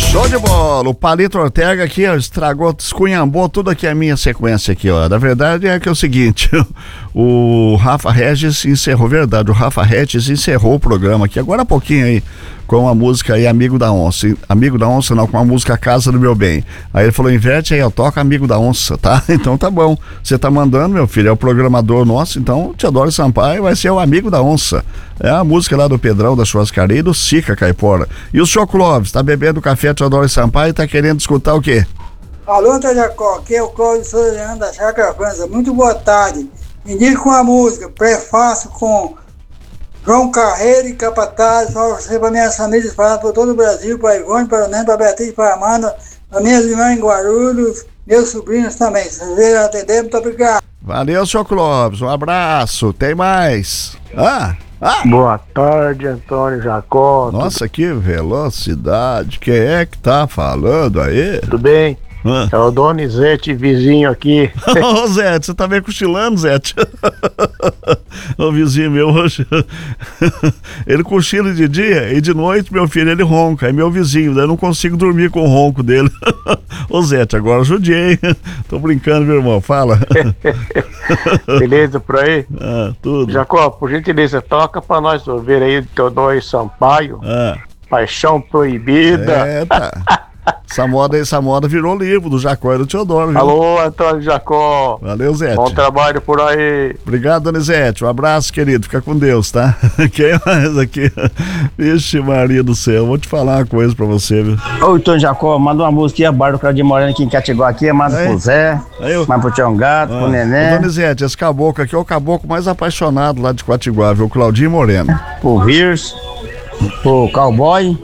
Show de bola, o Palito Ortega aqui, ó, estragou, escunhambou tudo aqui a minha sequência aqui, ó. Na verdade é que é o seguinte, o Rafa Regis encerrou o programa aqui, agora há pouquinho aí, com a música aí, Amigo da Onça não, com a música Casa do Meu Bem. Aí ele falou, inverte aí, ó, toca Amigo da Onça, tá? Então tá bom, você tá mandando, meu filho, é o programador nosso, então Teodoro Sampaio vai ser o Amigo da Onça. É a música lá do Pedrão, da Churrascaria e do Sica Caipora. E o Choco Clóvis, tá bebendo café Teodoro Sampaio e tá querendo escutar o quê? Alô, Antônio Jacó, aqui é o Cláudio Souza da Chácara França. Muito boa tarde. Indico uma música, prefácio com João Carreiro e Capataz, para você, para minhas famílias, para todo o Brasil, para Ivone, para o Neno, para Beatriz, para Amanda, para minhas irmãs em Guarulhos, meus sobrinhos também. Se vocês atenderem, muito obrigado. Valeu, Choco Clóvis, um abraço, tem mais. Boa tarde, Antônio Jacó. Nossa, que velocidade. Quem é que tá falando aí? Tudo bem? É o Donizete, vizinho aqui. Ô, Zete, você tá meio cochilando, Zete? O vizinho meu hoje, ele cochila de dia e de noite, meu filho, ele ronca. É meu vizinho, daí eu não consigo dormir com o ronco dele. Ô, Zete, agora judiei. Tô brincando, meu irmão, fala. Beleza por aí? Tudo. Jacó, por gentileza, toca pra nós ouvir aí do Teodoro Sampaio. Paixão Proibida. Tá. Essa moda virou livro do Jacó e do Teodoro, viu? Alô, Antônio Jacó. Valeu, Zete. Bom trabalho por aí. Obrigado, Donizete. Um abraço, querido. Fica com Deus, tá? Quem mais aqui? Vixe, Maria do céu. Vou te falar uma coisa pra você, viu? Ô, Antônio Jacó, manda uma música aí, a Bar do Claudio Moreno aqui em Catiguá aqui, manda pro Zé, manda pro Tião Gato, pro Neném. Ô, Donizete, esse caboclo aqui é o caboclo mais apaixonado lá de Quatiguá, viu? O Claudinho Moreno. Pro Virs, pro Cowboy.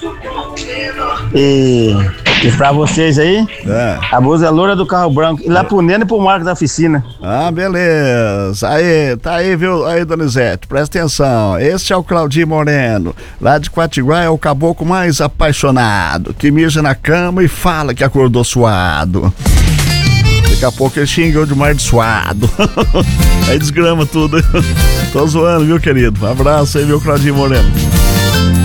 E pra vocês aí, a música Loura do Carro Branco. E lá pro Neno e pro Marco da oficina. Beleza. Aí, tá aí, viu? Aí, Donizete, presta atenção. Esse é o Claudinho Moreno. Lá de Quatiguá é o caboclo mais apaixonado, que mija na cama e fala que acordou suado. Daqui a pouco ele xingou demais de suado. Aí desgrama tudo. Tô zoando, viu, querido? Um abraço aí, meu Claudinho Moreno.